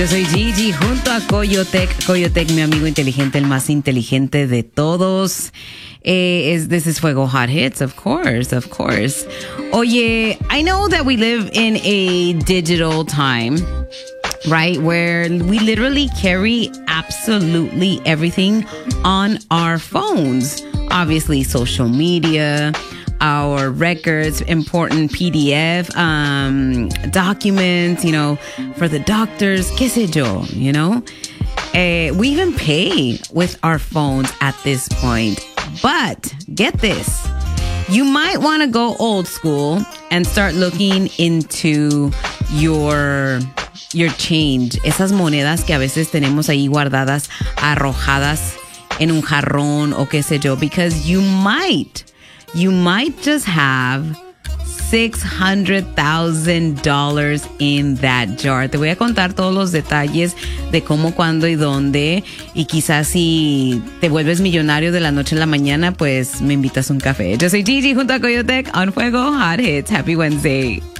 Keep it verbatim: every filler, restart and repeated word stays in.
Yo soy Gigi junto a Coyotec. Coyotec, mi amigo inteligente, el más inteligente de todos. Eh, is, this is Fuego Hot Hits, of course, of course. Oye, I know that we live in a digital time, right? Where we literally carry absolutely everything on our phones. Obviously, social media, our records, important P D F um, documents, you know, for the doctors, qué sé yo, you know. Uh, we even pay with our phones at this point. But get this, you might want to go old school and start looking into your your change. Esas monedas que a veces tenemos ahí guardadas, arrojadas en un jarrón o qué sé yo, because you might You might just have six hundred thousand dollars in that jar. Te voy a contar todos los detalles de cómo, cuándo y dónde. Y quizás si te vuelves millonario de la noche a la mañana, pues me invitas a un café. Yo soy Gigi junto a Coyotec on Fuego Hot Hits. Happy Wednesday.